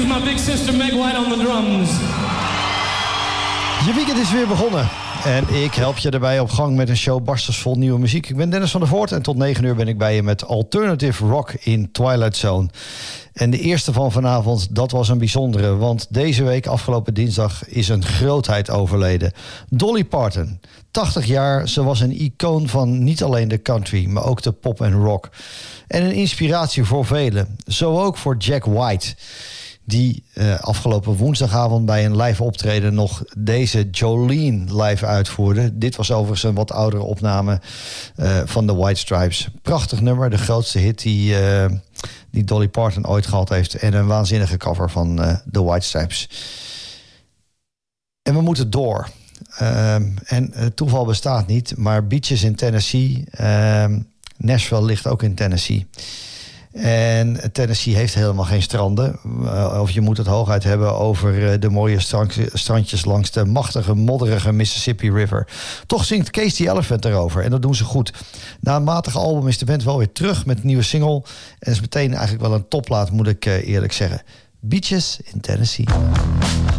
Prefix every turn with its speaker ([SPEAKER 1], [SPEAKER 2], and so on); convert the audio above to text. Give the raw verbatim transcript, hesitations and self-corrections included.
[SPEAKER 1] my big sister Meg White on the drums.
[SPEAKER 2] Je weekend is weer begonnen. En ik help je erbij op gang met een show barstens vol nieuwe muziek. Ik ben Dennis van der Voort en tot negen uur ben ik bij je met Alternative Rock in Twilight Zone. En de eerste van vanavond, dat was een bijzondere. Want deze week, afgelopen dinsdag, is een grootheid overleden. Dolly Parton. tachtig jaar, ze was een icoon van niet alleen de country, maar ook de pop en rock. En een inspiratie voor velen. Zo ook voor Jack White, die uh, afgelopen woensdagavond bij een live optreden nog deze Jolene live uitvoerde. Dit was overigens een wat oudere opname uh, van de White Stripes. Prachtig nummer, de grootste hit die, uh, die Dolly Parton ooit gehad heeft. En een waanzinnige cover van uh, de White Stripes. En we moeten door. Uh, en uh, toeval bestaat niet, maar beaches in Tennessee. Uh, Nashville ligt ook in Tennessee. En Tennessee heeft helemaal geen stranden. Uh, of je moet het hooguit hebben over uh, de mooie strand, strandjes langs de machtige, modderige Mississippi River. Toch zingt Cage the Elephant erover. En dat doen ze goed. Na een matige album is de band wel weer terug met een nieuwe single. En is meteen eigenlijk wel een topplaat, moet ik uh, eerlijk zeggen. Beaches in Tennessee.